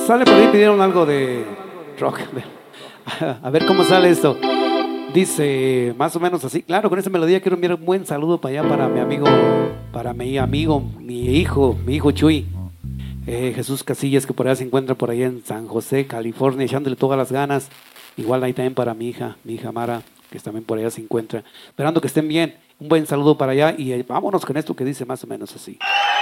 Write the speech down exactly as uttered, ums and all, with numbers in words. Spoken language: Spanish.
sale por ahí, pidieron algo de rock. A ver cómo sale esto. Dice más o menos así. Claro, con esta melodía quiero enviar un buen saludo para allá, para mi amigo, para mi amigo, mi hijo, mi hijo Chuy, eh, Jesús Casillas, que por allá se encuentra por allá en San José, California, echándole todas las ganas. Igual ahí también para mi hija, mi hija Mara, que también por allá se encuentra. Esperando que estén bien. Un buen saludo para allá y eh, vámonos con esto que dice más o menos así.